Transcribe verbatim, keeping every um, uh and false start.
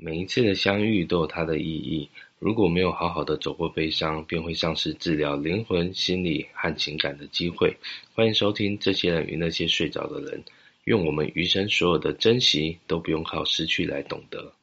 每一次的相遇都有它的意义，如果没有好好的走过悲伤，便会丧失治疗灵魂、心理和情感的机会。欢迎收听这些人与那些睡着的人，愿我们余生所有的珍惜都不用靠失去来懂得。